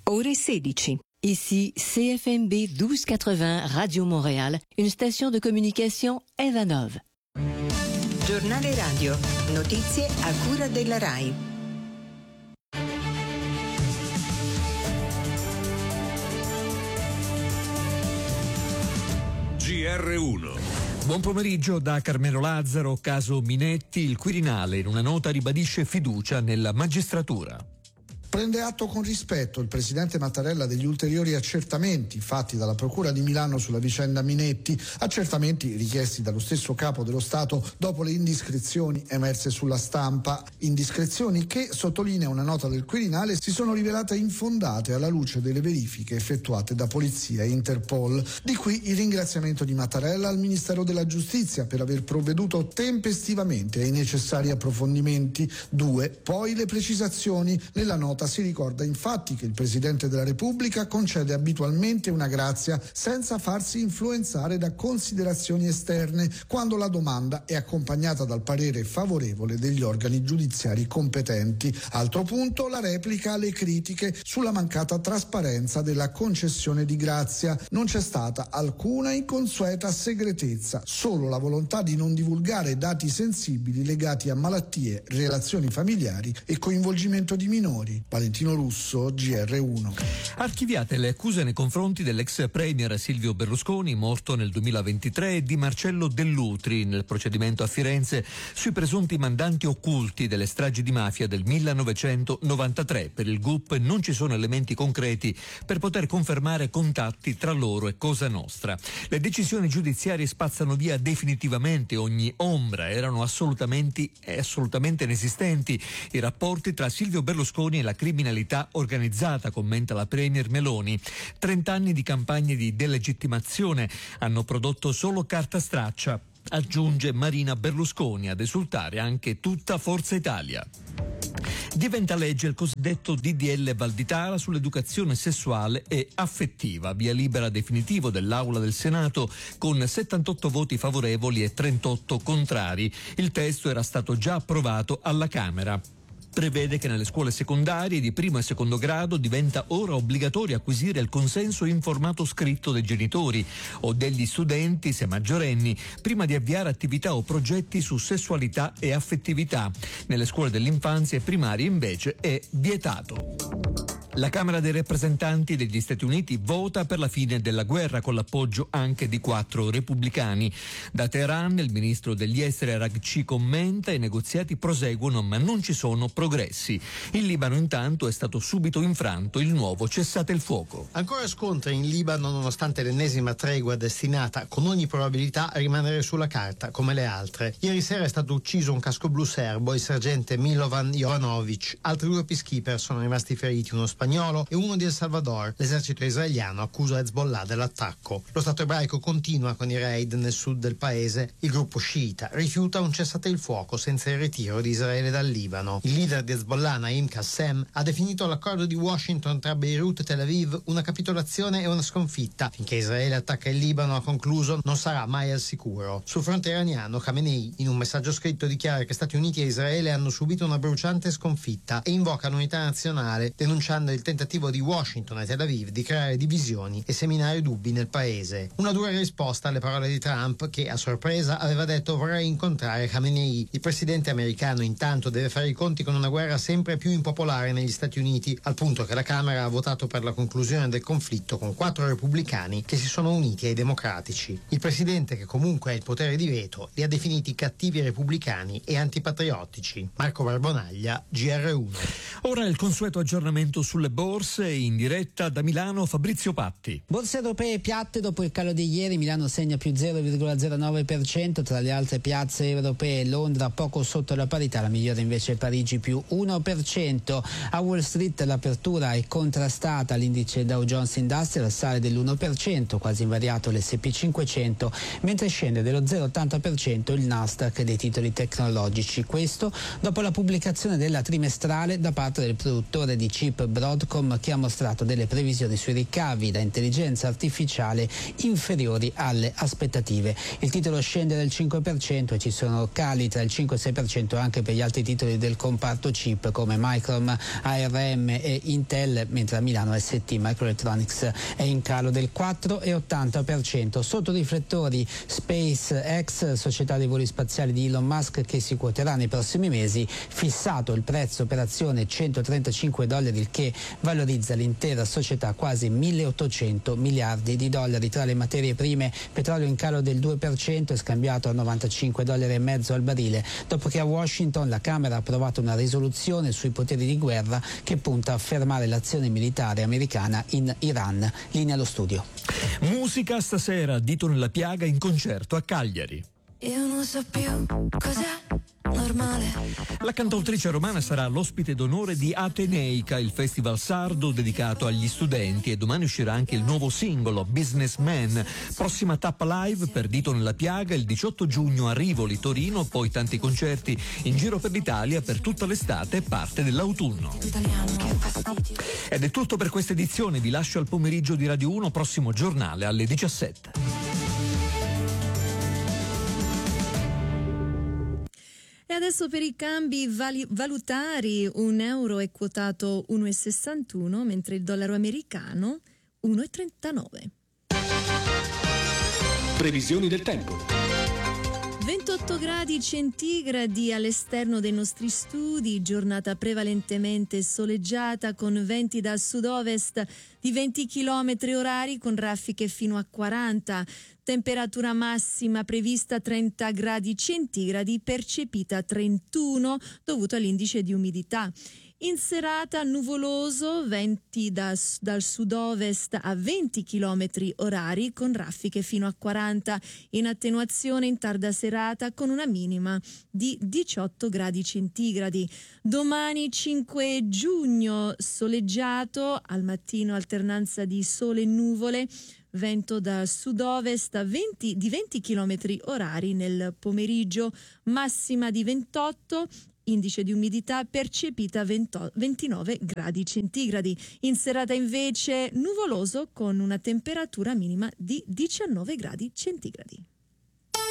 Ore 16. Ici CFMB 1280 Radio Montréal, une station de communication Evanov. Giornale radio. Notizie a cura della RAI. GR1. Buon pomeriggio da Carmelo Lazzaro. Caso Minetti, il Quirinale in una nota ribadisce fiducia nella magistratura. Prende atto con rispetto il presidente Mattarella degli ulteriori accertamenti fatti dalla Procura di Milano sulla vicenda Minetti, accertamenti richiesti dallo stesso capo dello Stato dopo le indiscrezioni emerse sulla stampa, indiscrezioni che, sottolinea una nota del Quirinale, si sono rivelate infondate alla luce delle verifiche effettuate da Polizia e Interpol. Di qui il ringraziamento di Mattarella al Ministero della Giustizia per aver provveduto tempestivamente ai necessari approfondimenti. 2. Poi le precisazioni. Nella nota si ricorda infatti che il Presidente della Repubblica concede abitualmente una grazia senza farsi influenzare da considerazioni esterne quando la domanda è accompagnata dal parere favorevole degli organi giudiziari competenti. Altro punto, la replica alle critiche sulla mancata trasparenza della concessione di grazia. Non c'è stata alcuna inconsueta segretezza, solo la volontà di non divulgare dati sensibili legati a malattie, relazioni familiari e coinvolgimento di minori. Valentino Russo, GR1. Archiviate le accuse nei confronti dell'ex premier Silvio Berlusconi, morto nel 2023, e di Marcello Dell'Utri nel procedimento a Firenze sui presunti mandanti occulti delle stragi di mafia del 1993. Per il GUP non ci sono elementi concreti per poter confermare contatti tra loro e Cosa Nostra. Le decisioni giudiziarie spazzano via definitivamente ogni ombra, erano assolutamente inesistenti i rapporti tra Silvio Berlusconi e la criminalità organizzata, commenta la premier Meloni. 30 anni di campagne di delegittimazione hanno prodotto solo carta straccia, aggiunge Marina Berlusconi, ad esultare anche tutta Forza Italia. Diventa legge il cosiddetto DDL Valditara sull'educazione sessuale e affettiva, via libera definitivo dell'Aula del Senato con 78 voti favorevoli e 38 contrari. Il testo era stato già approvato alla Camera. Prevede che nelle scuole secondarie di primo e secondo grado diventa ora obbligatorio acquisire il consenso informato scritto dei genitori o degli studenti, se maggiorenni, prima di avviare attività o progetti su sessualità e affettività. Nelle scuole dell'infanzia e primarie invece è vietato. La Camera dei rappresentanti degli Stati Uniti vota per la fine della guerra con l'appoggio anche di 4 repubblicani. Da Teheran il ministro degli esteri Araghchi commenta: i negoziati proseguono ma non ci sono progressi. In Libano intanto è stato subito infranto il nuovo cessate il fuoco. Ancora scontri in Libano nonostante l'ennesima tregua destinata con ogni probabilità a rimanere sulla carta come le altre. Ieri sera è stato ucciso un casco blu serbo, il sergente Milovan Jovanovic. Altri 2 peacekeeper sono rimasti feriti, uno spagnolo e uno di El Salvador. L'esercito israeliano accusa Hezbollah dell'attacco. Lo Stato ebraico continua con i raid nel sud del paese. Il gruppo sciita rifiuta un cessate il fuoco senza il ritiro di Israele dal Libano. Il leader di Hezbollah, Naim Qassem, ha definito l'accordo di Washington tra Beirut e Tel Aviv una capitolazione e una sconfitta. Finché Israele attacca il Libano, ha concluso, non sarà mai al sicuro. Sul fronte iraniano, Khamenei, in un messaggio scritto, dichiara che Stati Uniti e Israele hanno subito una bruciante sconfitta e invoca l'unità nazionale, denunciando il tentativo di Washington e Tel Aviv di creare divisioni e seminare dubbi nel paese. Una dura risposta alle parole di Trump, che a sorpresa aveva detto: vorrei incontrare Khamenei. Il presidente americano intanto deve fare i conti con una guerra sempre più impopolare negli Stati Uniti, al punto che la Camera ha votato per la conclusione del conflitto con 4 repubblicani che si sono uniti ai democratici. Il presidente, che comunque ha il potere di veto, li ha definiti cattivi repubblicani e antipatriottici. Marco Barbonaglia, GR1. Ora il consueto aggiornamento sulle borse, in diretta da Milano Fabrizio Patti. Borse europee piatte dopo il calo di ieri. Milano segna più 0,09%, tra le altre piazze europee Londra poco sotto la parità, la migliore invece è Parigi più 1%. A Wall Street l'apertura è contrastata, l'indice Dow Jones Industrial sale dell'1%, quasi invariato l'S&P 500, mentre scende dello 0,80% il Nasdaq dei titoli tecnologici. Questo dopo la pubblicazione della trimestrale da parte del produttore di chip Broadcom Broadcom, che ha mostrato delle previsioni sui ricavi da intelligenza artificiale inferiori alle aspettative. Il titolo scende del 5% e ci sono cali tra il 5 e il 6% anche per gli altri titoli del comparto chip come Micron, ARM e Intel, mentre a Milano ST Microelectronics è in calo del 4,80%. Sotto riflettori SpaceX, società dei voli spaziali di Elon Musk, che si quoterà nei prossimi mesi, fissato il prezzo per azione $135, il che valorizza l'intera società quasi $1.800 miliardi. Tra le materie prime, petrolio in calo del 2% e scambiato a $95,50 al barile, dopo che a Washington la Camera ha approvato una risoluzione sui poteri di guerra che punta a fermare l'azione militare americana in Iran. Linea allo studio. Musica stasera, Dito nella piaga in concerto a Cagliari. Io non so più cos'è normale. La cantautrice romana sarà l'ospite d'onore di Ateneica, il festival sardo dedicato agli studenti, e domani uscirà anche il nuovo singolo Businessman. Prossima tappa live per Dito nella piaga il 18 giugno a Rivoli, Torino, poi tanti concerti in giro per l'Italia per tutta l'estate e parte dell'autunno. Ed è tutto per questa edizione, vi lascio al pomeriggio di Radio 1, prossimo giornale alle 17. E adesso per i cambi valutari, €1 è quotato 1,61, mentre il dollaro americano 1,39. Previsioni del tempo. 28 gradi centigradi all'esterno dei nostri studi, giornata prevalentemente soleggiata con venti da sud-ovest di 20 km orari con raffiche fino a 40. Temperatura massima prevista 30 gradi centigradi, percepita 31 dovuto all'indice di umidità. In serata nuvoloso, venti dal sud-ovest a 20 km orari con raffiche fino a 40, in attenuazione in tarda serata con una minima di 18 gradi centigradi. Domani 5 giugno soleggiato, al mattino alternanza di sole e nuvole, vento da sud-ovest di 20 km orari nel pomeriggio, massima di 28, indice di umidità percepita 29 gradi centigradi. In serata invece nuvoloso con una temperatura minima di 19 gradi centigradi.